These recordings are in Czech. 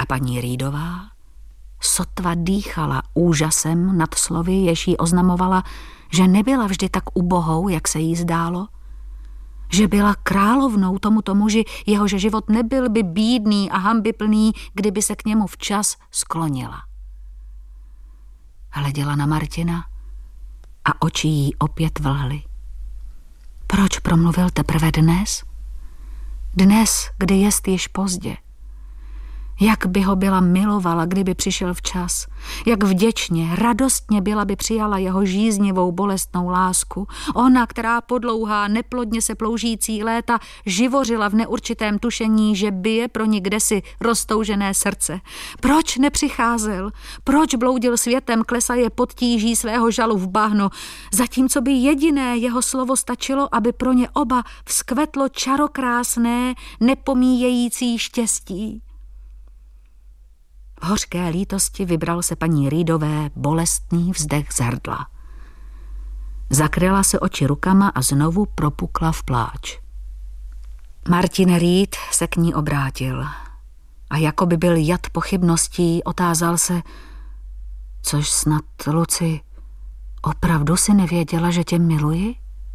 paní Reedová sotva dýchala úžasem nad slovy, jež jí oznamovala, že nebyla vždy tak ubohou, jak se jí zdálo, že byla královnou tomuto muži, jehož život nebyl by bídný a hanbyplný, kdyby se k němu včas sklonila. Hleděla na Martina a oči jí opět vlhly. Proč promluvil teprve dnes? Dnes, kdy jest již pozdě. Jak by ho byla milovala, kdyby přišel včas. Jak vděčně, radostně byla by přijala jeho žíznivou bolestnou lásku. Ona, která po dlouhá, neplodně se ploužící léta živořila v neurčitém tušení, že bije pro ní kdesi roztoužené srdce. Proč nepřicházel? Proč bloudil světem, klesaje pod tíží svého žalu v bahno, zatímco by jediné jeho slovo stačilo, aby pro ně oba vzkvetlo čarokrásné, nepomíjející štěstí. V hořké lítosti vybral se paní Reedové bolestný vzdech z hrdla. Zakryla se oči rukama a znovu propukla v pláč. Martin Reed se k ní obrátil a jako by byl jad pochybností, otázal se, což snad, Luci, opravdu si nevěděla, že tě miluji?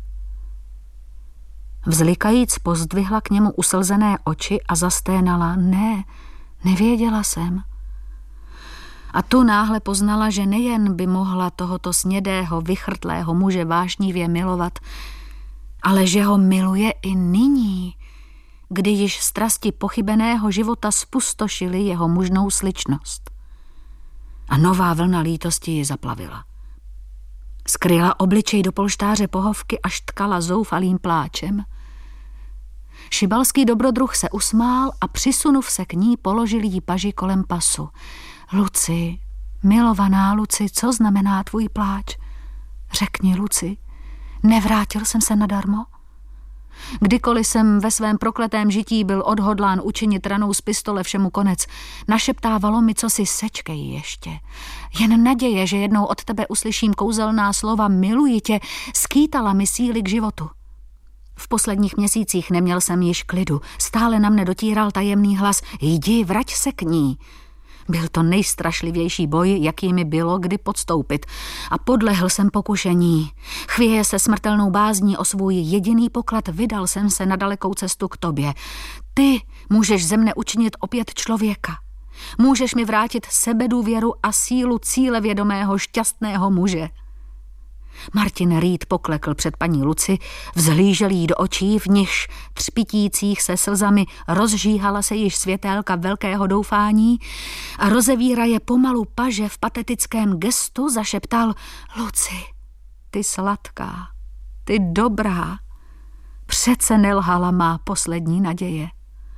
Vzlikajíc pozdvihla k němu uslzené oči a zasténala, ne, nevěděla jsem. A tu náhle poznala, že nejen by mohla tohoto snědého, vychrtlého muže vášnivě milovat, ale že ho miluje i nyní, kdy již strasti pochybeného života spustošily jeho mužnou sličnost. A nová vlna lítosti ji zaplavila. Skryla obličej do polštáře pohovky a štkala zoufalým pláčem. Šibalský dobrodruh se usmál a přisunuv se k ní, položil jí paži kolem pasu. Luci, milovaná Luci, co znamená tvůj pláč? Řekni, Luci, nevrátil jsem se nadarmo? Kdykoliv jsem ve svém prokletém žití byl odhodlán učinit ranou z pistole všemu konec, našeptávalo mi cosi, sečkej ještě. Jen naděje, že jednou od tebe uslyším kouzelná slova miluji tě, skýtala mi síly k životu. V posledních měsících neměl jsem již klidu, stále na mne dotíral tajemný hlas, jdi, vrať se k ní. Byl to nejstrašlivější boj, jaký mi bylo kdy podstoupit, a podlehl jsem pokušení. Chvěje se smrtelnou bázní o svůj jediný poklad, vydal jsem se na dalekou cestu k tobě. Ty můžeš ze mne učinit opět člověka. Můžeš mi vrátit sebedůvěru a sílu cílevědomého šťastného muže. Martin Reed poklekl před paní Luci, vzhlížel jí do očí, v nichž třpitících se slzami rozžíhala se již světélka velkého doufání a rozevíraje pomalu paže v patetickém gestu zašeptal, Luci, ty sladká, ty dobrá, přece nelhala má poslední naděje.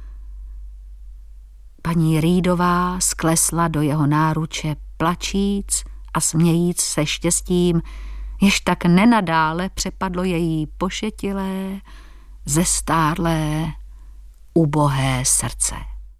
Paní Reedová sklesla do jeho náruče, plačíc a smějíc se štěstím, jež tak nenadále přepadlo její pošetilé, zestárlé, ubohé srdce.